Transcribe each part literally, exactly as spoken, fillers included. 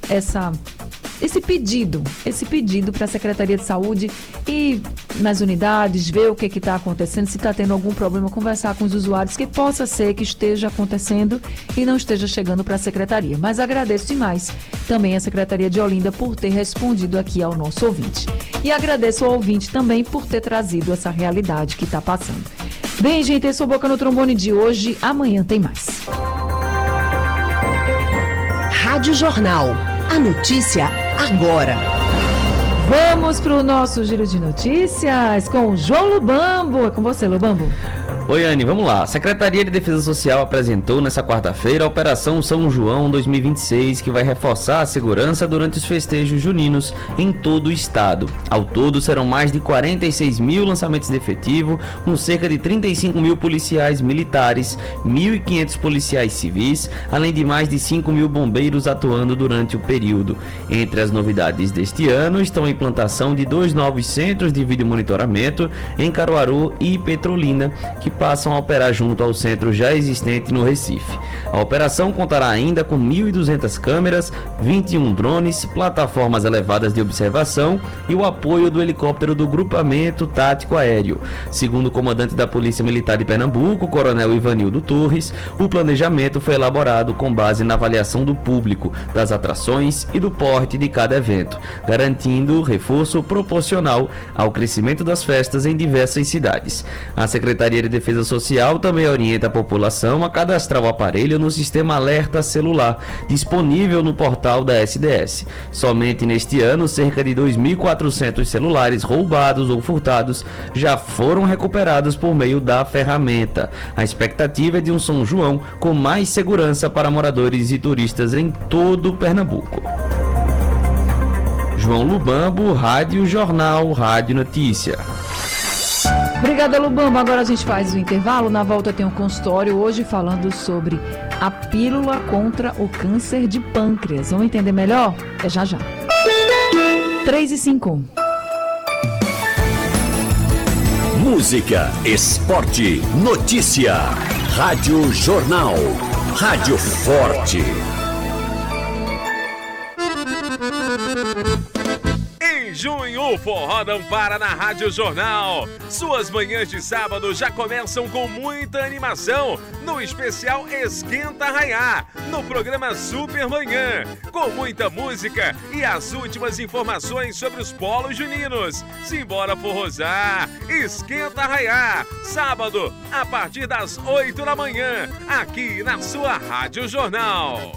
essa... esse pedido, esse pedido para a Secretaria de Saúde ir nas unidades, ver o que está acontecendo, se está tendo algum problema, conversar com os usuários, que possa ser que esteja acontecendo e não esteja chegando para a Secretaria. Mas agradeço demais também a Secretaria de Olinda por ter respondido aqui ao nosso ouvinte. E agradeço ao ouvinte também por ter trazido essa realidade que está passando. Bem, gente, esse é o Boca no Trombone de hoje. Amanhã tem mais. Rádio Jornal. A notícia agora. Vamos para o nosso giro de notícias com o João Lubambo. É com você, Lubambo. Oi, Anne, vamos lá. A Secretaria de Defesa Social apresentou nesta quarta-feira a Operação São João dois mil e vinte e seis, que vai reforçar a segurança durante os festejos juninos em todo o estado. Ao todo, serão mais de quarenta e seis mil lançamentos de efetivo, com cerca de trinta e cinco mil policiais militares, mil e quinhentos policiais civis, além de mais de cinco mil bombeiros atuando durante o período. Entre as novidades deste ano estão a implantação de dois novos centros de vídeo monitoramento em Caruaru e Petrolina, que passam a operar junto ao centro já existente no Recife. A operação contará ainda com mil e duzentas câmeras, vinte e um drones, plataformas elevadas de observação e o apoio do helicóptero do Grupamento Tático Aéreo. Segundo o comandante da Polícia Militar de Pernambuco, Coronel Ivanildo Torres, o planejamento foi elaborado com base na avaliação do público, das atrações e do porte de cada evento, garantindo reforço proporcional ao crescimento das festas em diversas cidades. A Secretaria de Defesa Social também orienta a população a cadastrar o aparelho no sistema alerta celular, disponível no portal da S D S. Somente neste ano, cerca de dois mil e quatrocentos celulares roubados ou furtados já foram recuperados por meio da ferramenta. A expectativa é de um São João com mais segurança para moradores e turistas em todo o Pernambuco. João Lubambo, Rádio Jornal, Rádio Notícia. Obrigada, Lubambo. Agora a gente faz o intervalo. Na volta tem um consultório hoje falando sobre a pílula contra o câncer de pâncreas. Vamos entender melhor? É já já. três e cinco. Música, esporte, notícia. Rádio Jornal. Rádio Forte. Em junho, o Forró não para na Rádio Jornal. Suas manhãs de sábado já começam com muita animação no especial Esquenta Arraiá, no programa Super Manhã, com muita música e as últimas informações sobre os polos juninos. Simbora forrosar! Esquenta Arraiá, sábado, a partir das oito da manhã, aqui na sua Rádio Jornal.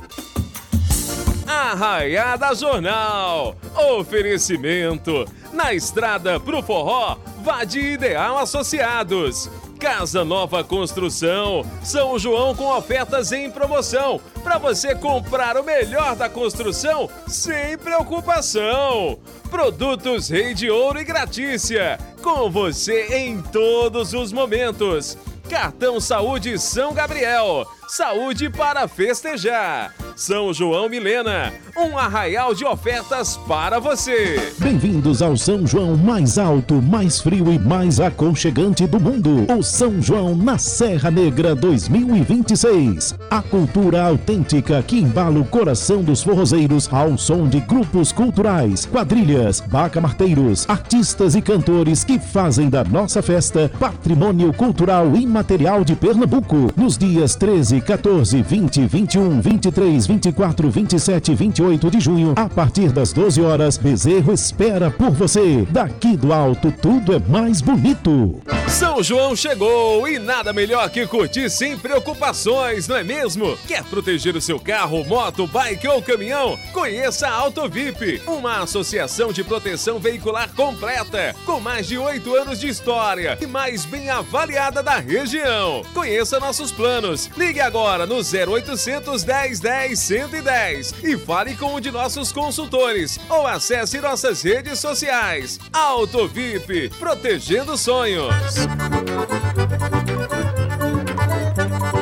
Arraiada Jornal. Oferecimento. Na estrada pro forró, vá de Ideal Associados. Casa Nova Construção. São João com ofertas em promoção. Para você comprar o melhor da construção sem preocupação. Produtos Rei de Ouro e Gratícia. Com você em todos os momentos. Cartão Saúde São Gabriel. Saúde para festejar. São João Milena, um arraial de ofertas para você. Bem-vindos ao São João mais alto, mais frio e mais aconchegante do mundo. O São João na Serra Negra dois mil e vinte e seis. A cultura autêntica que embala o coração dos forrozeiros ao som de grupos culturais, quadrilhas, bacamarteiros, artistas e cantores que fazem da nossa festa patrimônio cultural imaterial de Pernambuco. Nos dias treze, quatorze, vinte, vinte e um, vinte e três, vinte e quatro, vinte e sete e vinte e oito de junho, a partir das doze horas, Bezerro espera por você. Daqui do alto, tudo é mais bonito. São João chegou e nada melhor que curtir sem preocupações, não é mesmo? Quer proteger o seu carro, moto, bike ou caminhão? Conheça a Autovip, uma associação de proteção veicular completa, com mais de oito anos de história e mais bem avaliada da região. Conheça nossos planos. Ligue agora no zero oitocentos, dez, dez, cento e dez e fale com um de nossos consultores ou acesse nossas redes sociais. Autovip, protegendo sonhos. Na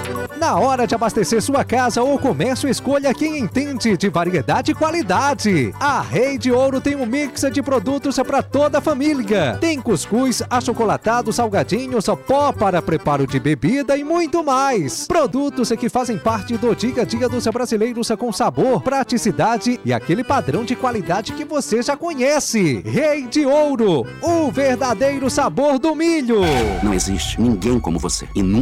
Na hora de abastecer sua casa ou comércio, escolha quem entende de variedade e qualidade. A Rei de Ouro tem um mix de produtos para toda a família. Tem cuscuz, achocolatado, salgadinhos, pó para preparo de bebida e muito mais. Produtos que fazem parte do dia a dia dos brasileiros com sabor, praticidade e aquele padrão de qualidade que você já conhece. Rei de Ouro, o verdadeiro sabor do milho. Não existe ninguém como você e nunca